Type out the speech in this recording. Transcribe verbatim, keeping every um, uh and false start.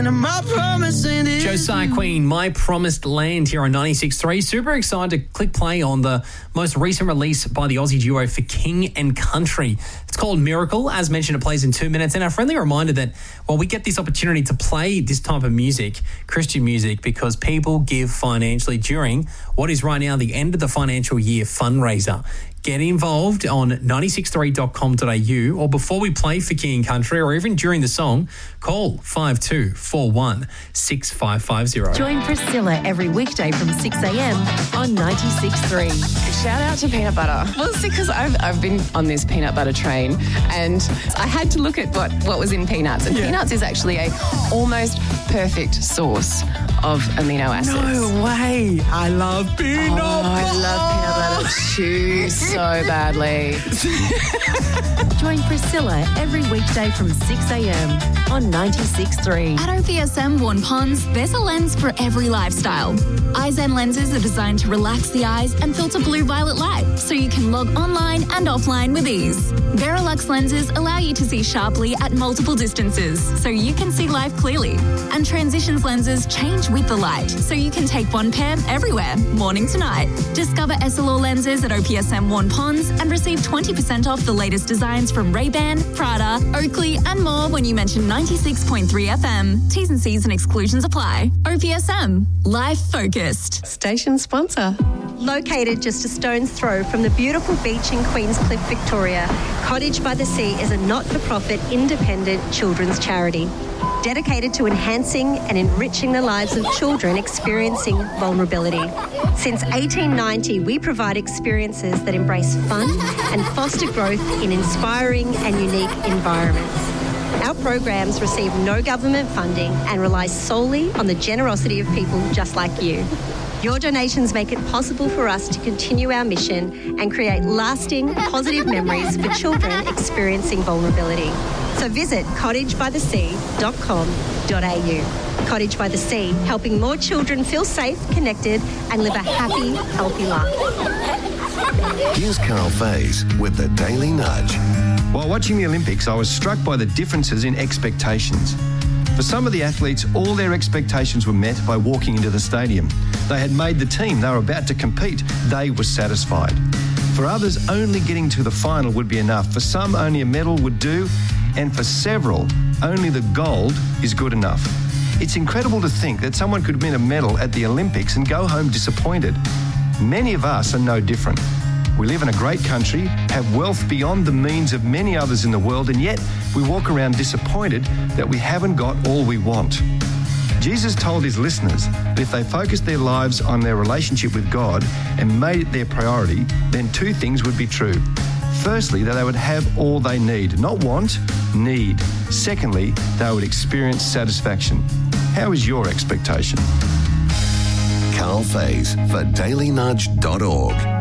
land of my promise and it's Josiah Queen, My Promised Land here on ninety-six point three. Super excited to click play on the most recent release by the Aussie duo For King and Country. It's called Miracle. As mentioned, it plays in two minutes. And a friendly reminder that, well, we get this opportunity to play this type of music, Christian music, because people give financially during what is right now the end of the financial year fundraiser. Get involved on nine six three dot com dot a u, or before we play For King and Country, or even during the song, call five two four one six five five zero. Join Priscilla every weekday from six a.m. on ninety-six point three. Shout out to peanut butter. Well, it's because I've, I've been on this peanut butter train, and I had to look at what, what was in peanuts. And yeah. peanuts is actually a almost perfect source of amino acids. No way. I love peanut oh, butter. I love peanut butter too, so badly. Join Priscilla every weekday from six a.m. on ninety-six point three. At O P S M Vaughan Ponds, there's a lens for every lifestyle. iZen lenses are designed to relax the eyes and filter blue-violet light, so you can log online and offline with ease. Verilux lenses allow you to see sharply at multiple distances, so you can see life clearly. And Transitions lenses change with the light, so you can take one pair everywhere, morning to night. Discover S L R lenses at O P S M Vaughan Ponds and receive twenty percent off the latest designs from Ray-Ban, Prada, Oakley and more when you mention ninety-six point three F M. T's and C's and exclusions apply. O P S M. Life focused. Station sponsor. Located just a stone's throw from the beautiful beach in Queenscliff, Victoria, Cottage by the Sea is a not-for-profit independent children's charity dedicated to enhancing and enriching the lives of children experiencing vulnerability. Since eighteen ninety, we provide experiences that embrace fun and foster growth in inspiring and unique environments. Our programs receive no government funding and rely solely on the generosity of people just like you. Your donations make it possible for us to continue our mission and create lasting, positive memories for children experiencing vulnerability. So visit cottage by the sea dot com dot a u. Cottage by the Sea, helping more children feel safe, connected and live a happy, healthy life. Here's Carl Faze with the Daily Nudge. While watching the Olympics, I was struck by the differences in expectations. For some of the athletes, all their expectations were met by walking into the stadium. They had made the team, they were about to compete, they were satisfied. For others, only getting to the final would be enough. For some, only a medal would do, and for several, only the gold is good enough. It's incredible to think that someone could win a medal at the Olympics and go home disappointed. Many of us are no different. We live in a great country, have wealth beyond the means of many others in the world, and yet we walk around disappointed that we haven't got all we want. Jesus told his listeners that if they focused their lives on their relationship with God and made it their priority, then two things would be true. Firstly, that they would have all they need, not want, need. Secondly, they would experience satisfaction. How is your expectation? Carl Faze for daily nudge dot org.